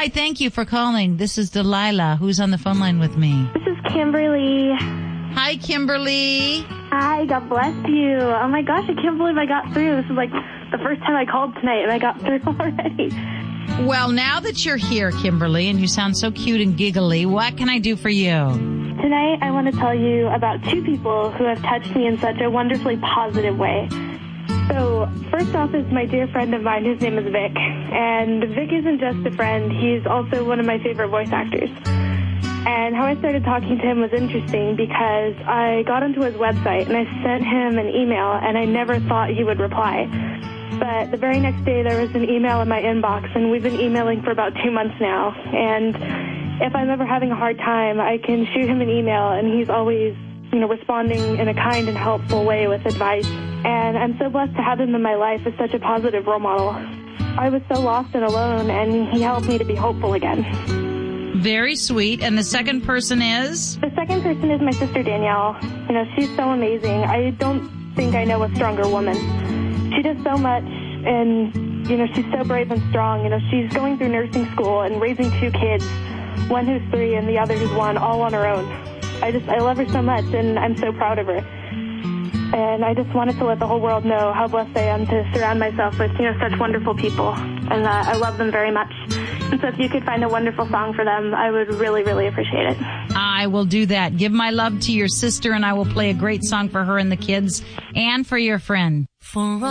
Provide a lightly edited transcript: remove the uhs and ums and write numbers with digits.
Hi, thank you for calling. This is Delilah. Who's on the phone line with me? This is Kimberly. Hi, Kimberly. Hi, God bless you. Oh my gosh, I can't believe I got through. This is like the first time I called tonight and I got through already. Well, now that you're here, Kimberly, and you sound so cute and giggly, what can I do for you? Tonight I want to tell you about two people who have touched me in such a wonderfully positive way. So, first off is my dear friend of mine, his name is Vic. And Vic isn't just a friend, he's also one of my favorite voice actors. And how I started talking to him was interesting because I got onto his website and I sent him an email and I never thought he would reply. But the very next day there was an email in my inbox and we've been emailing for about 2 months now. And if I'm ever having a hard time, I can shoot him an email and he's always, responding in a kind and helpful way with advice. And I'm so blessed to have him in my life as such a positive role model. I was so lost and alone and he helped me to be hopeful again. Very sweet. And the second person is? The second person is my sister Danielle. She's so amazing. I don't think I know a stronger woman. She does so much and, she's so brave and strong. She's going through nursing school and raising 2 kids, one who's 3 and the other who's 1, all on her own. I love her so much and I'm so proud of her. And I just wanted to let the whole world know how blessed I am to surround myself with, such wonderful people. And I love them very much. And so if you could find a wonderful song for them, I would really, really appreciate it. I will do that. Give my love to your sister, and I will play a great song for her and the kids and for your friend.